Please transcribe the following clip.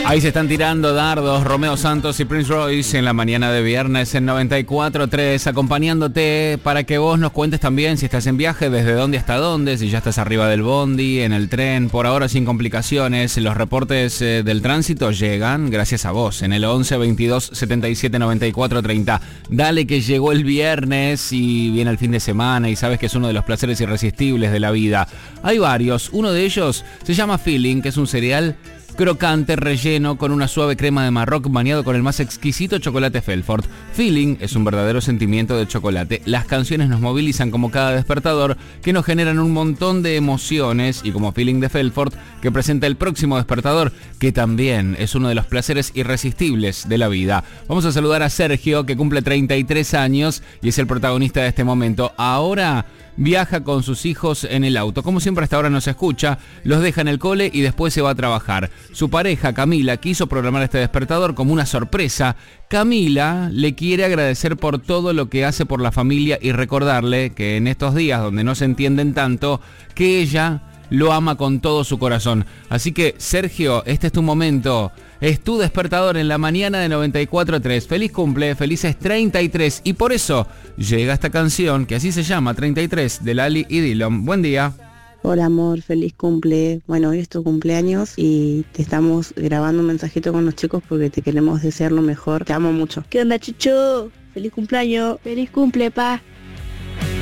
Ahí se están tirando dardos Romeo Santos y Prince Royce en la mañana de viernes en 94.3, acompañándote para que vos nos cuentes también si estás en viaje, desde dónde hasta dónde, si ya estás arriba del bondi, en el tren, por ahora sin complicaciones. Los reportes del tránsito llegan gracias a vos en el 11 22 77 94 30. Dale que llegó el viernes y viene el fin de semana y sabes que es uno de los placeres irresistibles de la vida. Hay varios, uno de ellos se llama Feeling, que es un cereal crocante, relleno con una suave crema de Marroc bañado con el más exquisito chocolate Felford. Feeling es un verdadero sentimiento de chocolate. Las canciones nos movilizan como cada despertador, que nos generan un montón de emociones, y como Feeling de Felford, que presenta el próximo despertador, que también es uno de los placeres irresistibles de la vida. Vamos a saludar a Sergio, que cumple 33 años y es el protagonista de este momento. Ahora viaja con sus hijos en el auto. Como siempre, hasta ahora nos escucha, los deja en el cole y después se va a trabajar. Su pareja, Camila, quiso programar este despertador como una sorpresa. Camila le quiere agradecer por todo lo que hace por la familia y recordarle que en estos días donde no se entienden tanto, que ella lo ama con todo su corazón. Así que, Sergio, este es tu momento. Es tu despertador en la mañana de 94.3. Feliz cumple, felices 33. Y por eso llega esta canción, que así se llama, 33, de Lali y Dillon. Buen día. Hola amor, feliz cumple. Bueno, hoy es tu cumpleaños y te estamos grabando un mensajito con los chicos porque te queremos desear lo mejor. Te amo mucho. ¿Qué onda, Chucho? Feliz cumpleaños. Feliz cumple, pa.